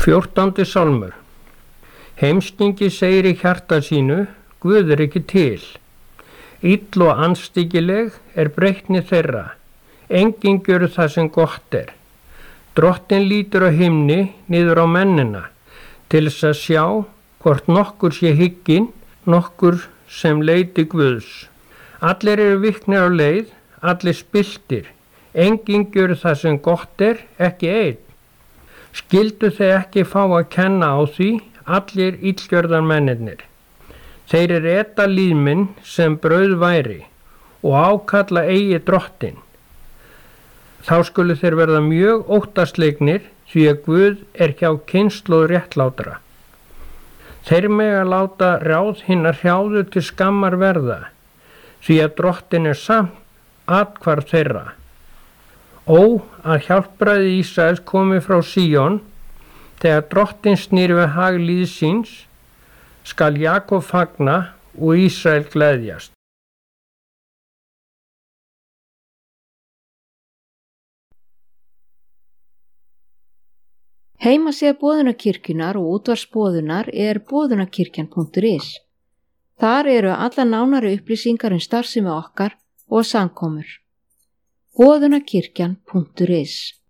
14. sálmur. Heimskingi segir í hjarta sínu, Guð er ekki til. Ill og andstyggileg er breytni þeirra, enginn gjör það sem gott er. Drottinn lítur á himni niður á mennina, til þess að sjá hvort nokkur sé hygginn, nokkur sem leiti Guðs. Allir eru viknir á leið, allir spilltir, enginn gjör það sem gott er, ekki einn. Skyldu þeir ekki fá að kenna á því, allir illgjörðar mennirnir. Þeir eru eta líðminn sem brauð væri og ákalla eigi drottinn. Þá skulu þeir verða mjög óttaslegnir því að Guð er hjá kynslóð réttlátra. Þeir mega láta ráð hinna hrjáðu til skammar verða, því að drottinn er samt athvarf þeirra. Ó, að hjálpræði Ísraels komi frá Síón, þegar drottinn snýr við hag líðs síns, skal Jakob fagna og Ísrael gleðjast. Heimasíða Boðunarkirkjunnar og útvarpsboðunar er boðunarkirkjan.is. Þar eru alla nánari upplýsingar starfsemi okkar og samkomur. Boðunarkirkjan.is